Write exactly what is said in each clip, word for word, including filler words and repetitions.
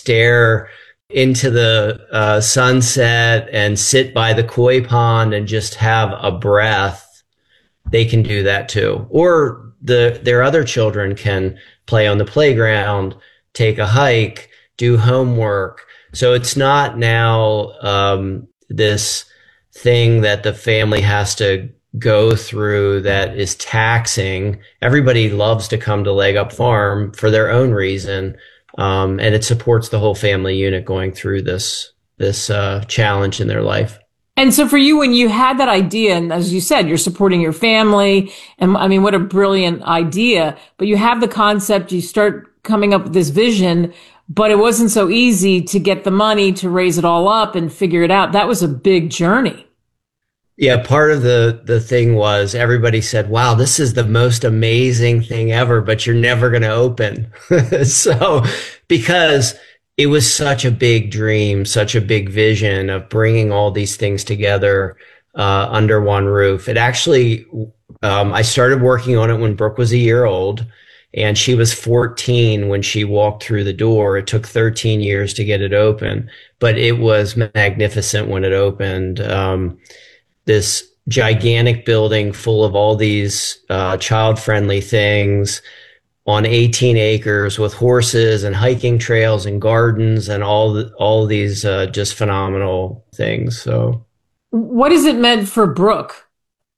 stare into the uh, sunset and sit by the koi pond and just have a breath, they can do that too. Or the their other children can play on the playground, take a hike, do homework. So it's not now um, this thing that the family has to go through that is taxing. Everybody loves to come to Leg Up Farm for their own reason. Um, and it supports the whole family unit going through this, this, uh, challenge in their life. And so for you, when you had that idea, and as you said, you're supporting your family, and I mean, what a brilliant idea, but you have the concept, you start coming up with this vision, but it wasn't so easy to get the money to raise it all up and figure it out. That was a big journey. Yeah, part of the, the thing was everybody said, wow, this is the most amazing thing ever, but you're never going to open. So, because it was such a big dream, such a big vision of bringing all these things together uh, under one roof. It actually, um, I started working on it when Brooke was a year old, and she was fourteen when she walked through the door. It took thirteen years to get it open, but it was magnificent when it opened. Um, this gigantic building full of all these uh, child-friendly things on eighteen acres with horses and hiking trails and gardens and all the, all these uh, just phenomenal things. So, what has it meant for Brooke?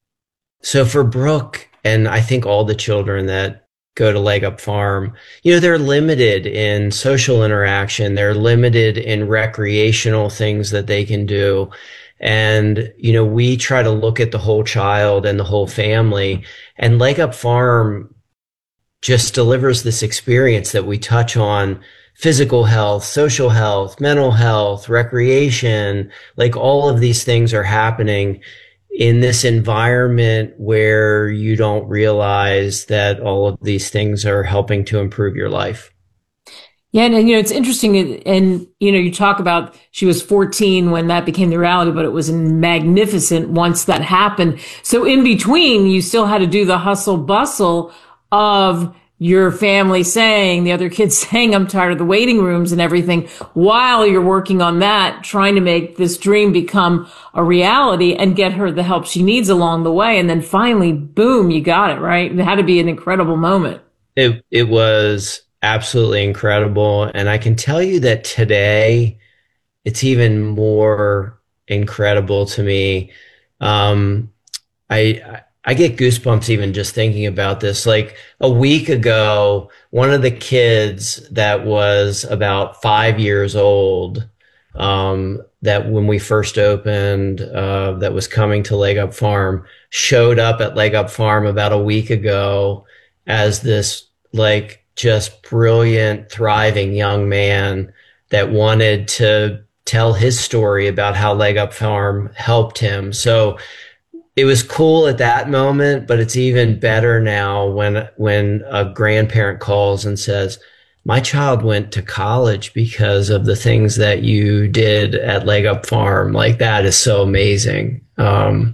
So for Brooke, and I think all the children that go to Leg Up Farm, you know, they're limited in social interaction. They're limited in recreational things that they can do. And, you know, we try to look at the whole child and the whole family, and Leg Up Farm just delivers this experience that we touch on physical health, social health, mental health, recreation. Like, all of these things are happening in this environment where you don't realize that all of these things are helping to improve your life. Yeah, and, and you know, it's interesting, and, and you know, you talk about she was fourteen when that became the reality, but it was magnificent once that happened. So in between, you still had to do the hustle bustle of your family saying, the other kids saying, I'm tired of the waiting rooms and everything, while you're working on that, trying to make this dream become a reality and get her the help she needs along the way. And then finally, boom, you got it, right? It had to be an incredible moment. It, it was absolutely incredible. And I can tell you that today, it's even more incredible to me. Um, I, I get goosebumps even just thinking about this. Like, a week ago, one of the kids that was about five years old, um, that when we first opened, uh, that was coming to Leg Up Farm, showed up at Leg Up Farm about a week ago as this, like, just brilliant, thriving young man that wanted to tell his story about how Leg Up Farm helped him. So it was cool at that moment, but it's even better now when when a grandparent calls and says, my child went to college because of the things that you did at Leg Up Farm. Like, that is so amazing. Um,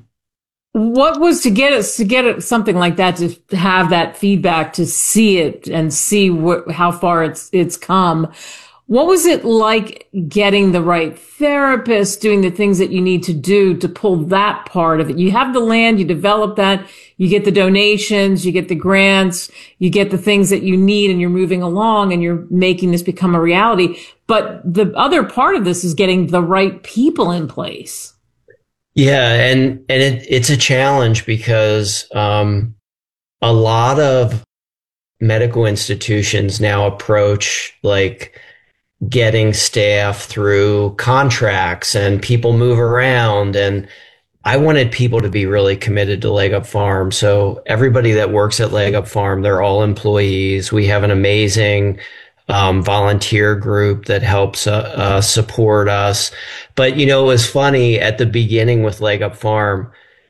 What was to get us to get it, something like that, to have that feedback, to see it and see what, how far it's it's come? What was it like getting the right therapist, doing the things that you need to do to pull that part of it? You have the land, you develop that, you get the donations, you get the grants, you get the things that you need, and you're moving along and you're making this become a reality. But the other part of this is getting the right people in place. Yeah, and and it, it's a challenge because um, a lot of medical institutions now approach, like, getting staff through contracts, and people move around. And I wanted people to be really committed to Leg Up Farm. So everybody that works at Leg Up Farm, they're all employees. We have an amazing Um, volunteer group that helps uh, uh, support us. But, you know, it was funny at the beginning with Leg Up Farm.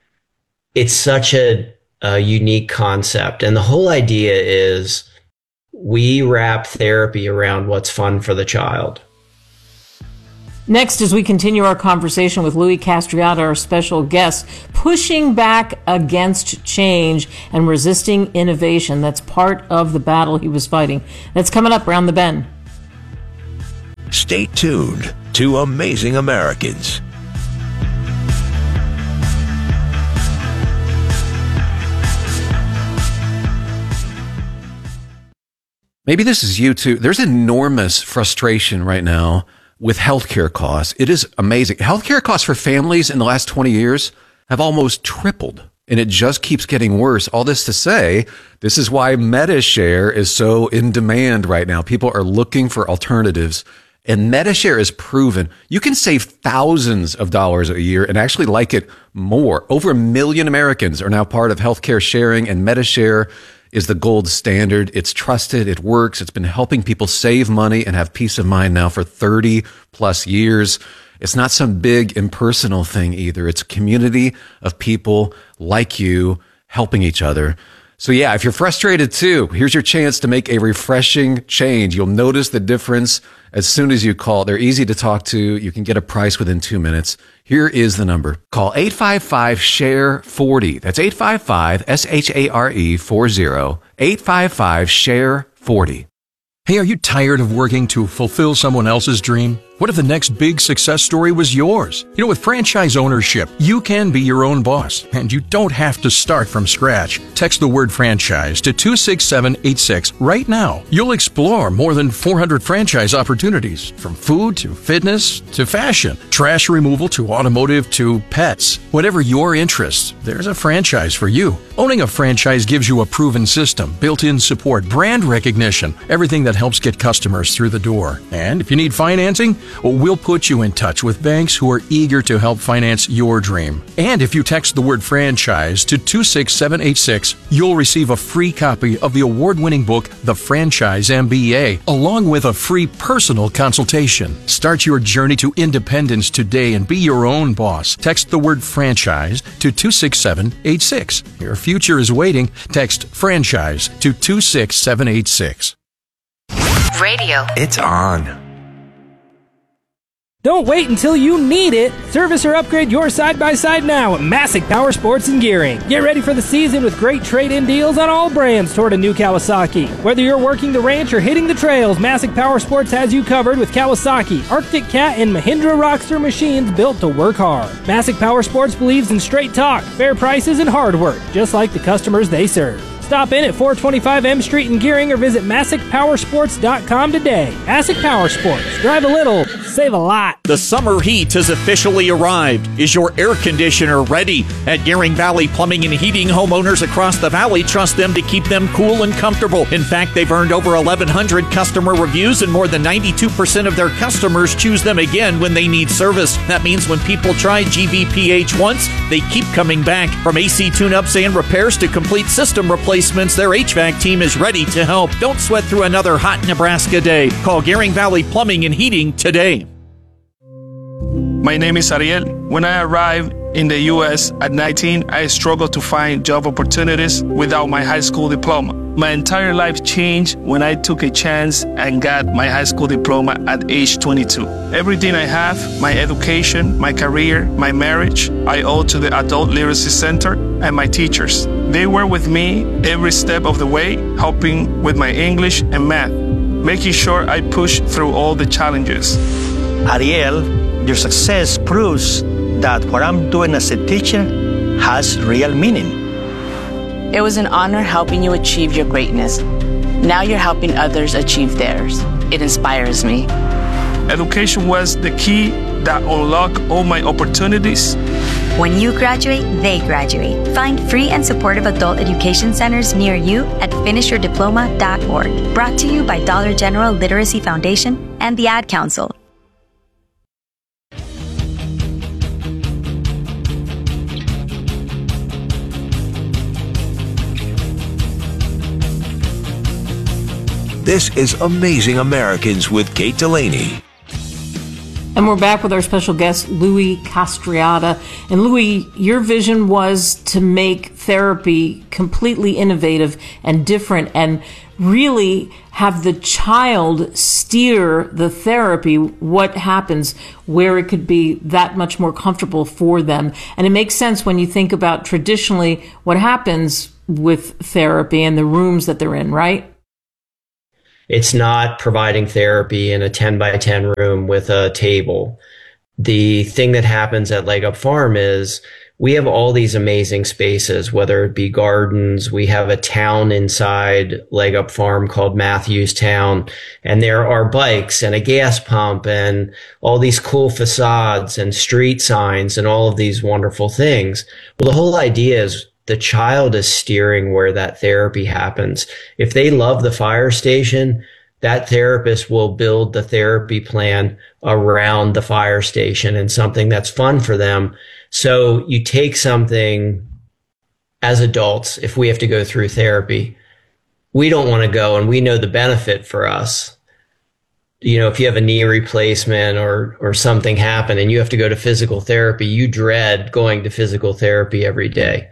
It's such a, a unique concept. And the whole idea is we wrap therapy around what's fun for the child. Next, as we continue our conversation with Louis Castriota, our special guest, pushing back against change and resisting innovation. That's part of the battle he was fighting. That's coming up around the bend. Stay tuned to Amazing Americans. Maybe this is you too. There's enormous frustration right now with healthcare costs. It is amazing. Healthcare costs for families in the last twenty years have almost tripled, and it just keeps getting worse. All this to say, this is why MediShare is so in demand right now. People are looking for alternatives, and MediShare is proven you can save thousands of dollars a year and actually like it more. Over a million Americans are now part of healthcare sharing, and MediShare is the gold standard. It's trusted. It works. It's been helping people save money and have peace of mind now for thirty plus years. It's not some big impersonal thing either. It's a community of people like you helping each other. So yeah, if you're frustrated too, here's your chance to make a refreshing change. You'll notice the difference as soon as you call. They're easy to talk to. You can get a price within two minutes. Here is the number. Call eight five five, S H A R E, forty. That's eight five five, S H A R E, forty. eight five five, S H A R E, forty. Hey, are you tired of working to fulfill someone else's dream? What if the next big success story was yours? You know, with franchise ownership, you can be your own boss, and you don't have to start from scratch. Text the word franchise to two six seven eight six right now. You'll explore more than four hundred franchise opportunities, from food to fitness to fashion, trash removal to automotive to pets. Whatever your interests, there's a franchise for you. Owning a franchise gives you a proven system, built-in support, brand recognition, everything that helps get customers through the door. And if you need financing, well, we'll put you in touch with banks who are eager to help finance your dream. And if you text the word franchise to two six seven eight six, you'll receive a free copy of the award-winning book, The Franchise M B A, along with a free personal consultation. Start your journey to independence today and be your own boss. Text the word franchise to two six seven eight six. Your future is waiting. Text franchise to two six seven eight six. Radio. It's on. Don't wait until you need it. Service or upgrade your side-by-side now at Masick Power Sports and Gearing. Get ready for the season with great trade-in deals on all brands toward a new Kawasaki. Whether you're working the ranch or hitting the trails, Masick Power Sports has you covered with Kawasaki, Arctic Cat, and Mahindra Rockster machines built to work hard. Masick Power Sports believes in straight talk, fair prices, and hard work, just like the customers they serve. Stop in at four twenty-five M Street in Gearing or visit Masick Power Sports dot com today. Masick Power Sports. Drive a little, save a lot. The summer heat has officially arrived. Is your air conditioner ready? At Gearing Valley Plumbing and Heating, homeowners across the valley trust them to keep them cool and comfortable. In fact, they've earned over eleven hundred customer reviews, and more than ninety-two percent of their customers choose them again when they need service. That means when people try G V P H once, they keep coming back. From A C tune-ups and repairs to complete system replacements, their H V A C team is ready to help. Don't sweat through another hot Nebraska day. Call Gearing Valley Plumbing and Heating today. My name is Ariel. When I arrived in the U S at nineteen, I struggled to find job opportunities without my high school diploma. My entire life changed when I took a chance and got my high school diploma at age twenty-two. Everything I have, my education, my career, my marriage, I owe to the Adult Literacy Center and my teachers. They were with me every step of the way, helping with my English and math, making sure I pushed through all the challenges. Ariel, your success proves that what I'm doing as a teacher has real meaning. It was an honor helping you achieve your greatness. Now you're helping others achieve theirs. It inspires me. Education was the key that unlocked all my opportunities. When you graduate, they graduate. Find free and supportive adult education centers near you at finish your diploma dot org. Brought to you by Dollar General Literacy Foundation and the Ad Council. This is Amazing Americans with Kate Delaney. And we're back with our special guest, Louis Castriota. And Louis, your vision was to make therapy completely innovative and different and really have the child steer the therapy, what happens, where it could be that much more comfortable for them. And it makes sense when you think about traditionally what happens with therapy and the rooms that they're in, right? It's not providing therapy in a ten by ten room with a table. The thing that happens at Leg Up Farm is we have all these amazing spaces, whether it be gardens. We have a town inside Leg Up Farm called Matthews Town, and there are bikes and a gas pump and all these cool facades and street signs and all of these wonderful things. Well, the whole idea is the child is steering where that therapy happens. If they love the fire station, that therapist will build the therapy plan around the fire station and something that's fun for them. So you take something as adults, if we have to go through therapy, we don't want to go, and we know the benefit for us. You know, if you have a knee replacement or, or something happen and you have to go to physical therapy, you dread going to physical therapy every day.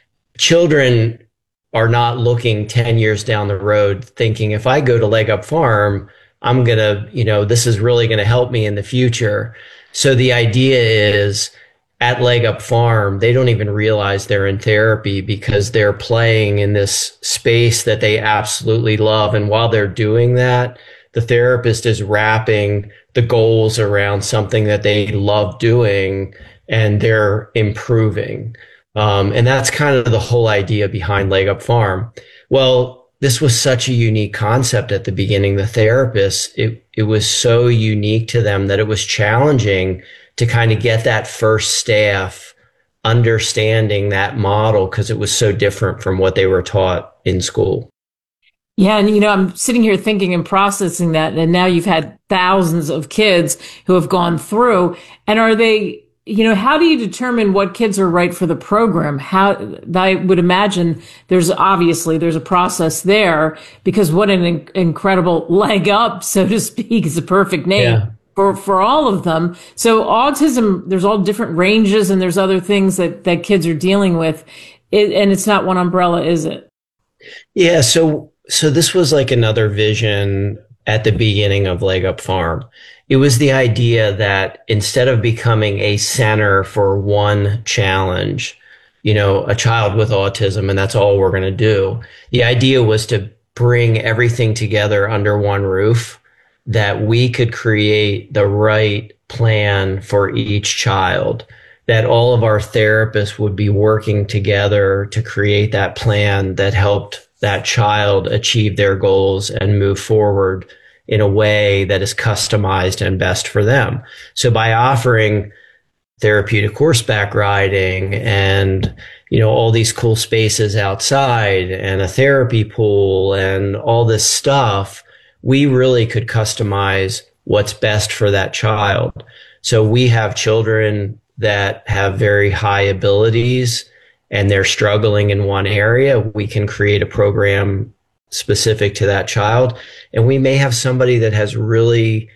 Children are not looking ten years down the road thinking, if I go to Leg Up Farm, I'm going to, you know, this is really going to help me in the future. So the idea is at Leg Up Farm, they don't even realize they're in therapy because they're playing in this space that they absolutely love. And while they're doing that, the therapist is wrapping the goals around something that they love doing, and they're improving. Um, and that's kind of the whole idea behind Leg Up Farm. Well, this was such a unique concept at the beginning. The therapists, it, it was so unique to them that it was challenging to kind of get that first staff understanding that model because it was so different from what they were taught in school. Yeah. And, you know, I'm sitting here thinking and processing that. And now you've had thousands of kids who have gone through. And are they, you know, how do you determine what kids are right for the program? How, I would imagine there's obviously there's a process there, because what an in- incredible leg up, so to speak, is a perfect name. Yeah. For, for all of them. So autism, there's all different ranges, and there's other things that, that kids are dealing with. It, and it's not one umbrella, is it? Yeah. So, so this was like another vision at the beginning of Leg Up Farm. It was the idea that instead of becoming a center for one challenge, you know, a child with autism, and that's all we're going to do, the idea was to bring everything together under one roof, that we could create the right plan for each child, that all of our therapists would be working together to create that plan that helped that child achieve their goals and move forward in a way that is customized and best for them. So by offering therapeutic horseback riding and, you know, all these cool spaces outside and a therapy pool and all this stuff, we really could customize what's best for that child. So we have children that have very high abilities and they're struggling in one area. We can create a program specific to that child. And we may have somebody that has really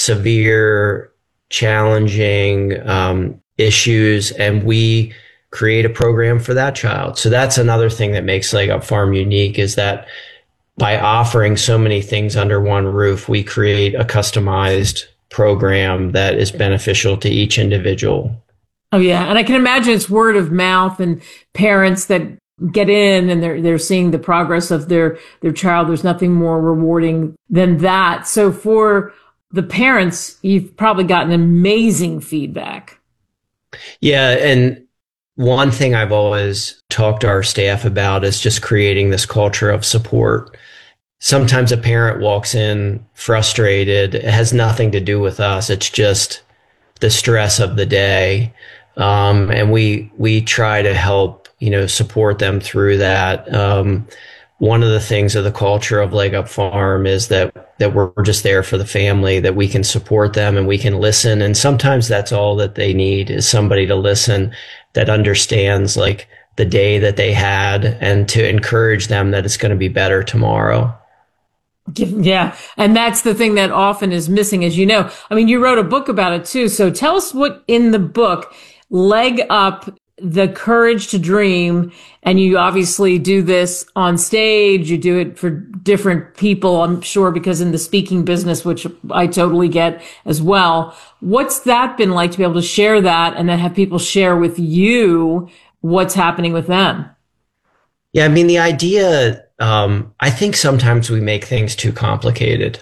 severe, challenging um, issues, and we create a program for that child. So that's another thing that makes Leg Up Farm unique, is that by offering so many things under one roof, we create a customized program that is beneficial to each individual. Oh, yeah. And I can imagine it's word of mouth and parents that get in and they're they're seeing the progress of their their child. There's nothing more rewarding than that. So for the parents, you've probably gotten amazing feedback. Yeah. And one thing I've always talked to our staff about is just creating this culture of support. Sometimes a parent walks in frustrated. It has nothing to do with us. It's just the stress of the day. Um, and we, we try to help, you know, support them through that. Um, one of the things of the culture of Leg Up Farm is that, that we're just there for the family, that we can support them and we can listen. And sometimes that's all that they need, is somebody to listen that understands like the day that they had, and to encourage them that it's going to be better tomorrow. Yeah. And that's the thing that often is missing, as you know. I mean, you wrote a book about it too. So tell us what in the book, Leg Up, the Courage to Dream. And you obviously do this on stage. You do it for different people, I'm sure, because in the speaking business, which I totally get as well. What's that been like to be able to share that and then have people share with you what's happening with them? Yeah, I mean, the idea um, I think sometimes we make things too complicated.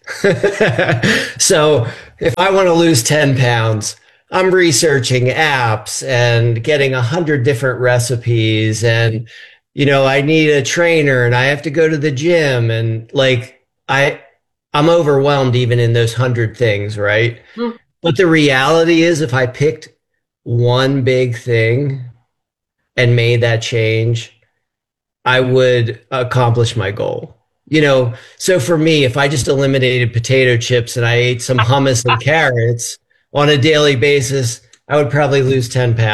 So if I want to lose ten pounds, I'm researching apps and getting a hundred different recipes, and, you know, I need a trainer and I have to go to the gym, and like, I, I'm overwhelmed even in those hundred things. Right. Mm. But the reality is, if I picked one big thing and made that change, I would accomplish my goal. You know, so for me, if I just eliminated potato chips and I ate some hummus and carrots on a daily basis, I would probably lose ten pounds.